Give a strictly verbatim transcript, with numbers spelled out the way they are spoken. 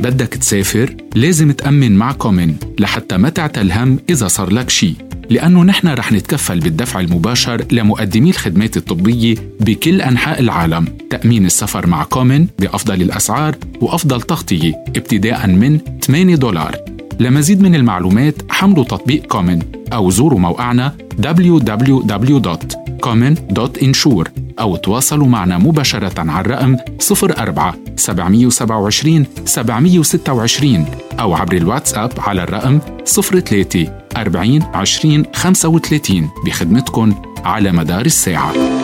بدك تسافر؟ لازم تأمن مع كومن لحتى ما تعتل هم إذا صار لك شي، لأنه نحن رح نتكفل بالدفع المباشر لمقدمي الخدمات الطبية بكل أنحاء العالم. تأمين السفر مع كومن بأفضل الأسعار وأفضل تغطية ابتداء من ثمانية دولار. لمزيد من المعلومات حملوا تطبيق كومن أو زوروا موقعنا دبليو دبليو دبليو دوت كومن دوت انشور أو تواصلوا معنا مباشرة على الرقم صفر أربعة سبعة سبعة عشرين سبعة ستة وعشرين أو عبر الواتساب على الرقم صفر ثلاثة أربعين عشرين خمسة وثلاثين بخدمتكم على مدار الساعة.